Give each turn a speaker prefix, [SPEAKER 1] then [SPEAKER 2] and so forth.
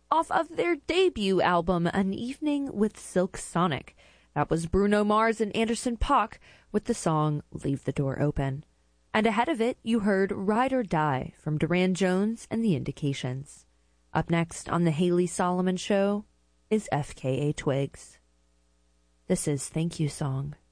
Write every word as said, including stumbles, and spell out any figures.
[SPEAKER 1] off of their debut album, An Evening with Silk Sonic. That was Bruno Mars and Anderson .Paak with the song Leave the Door Open. And ahead of it, you heard Ride or Die from Duran Jones and The Indications. Up next on The Haley Solomon Show is F K A Twigs. This is Thank You Song.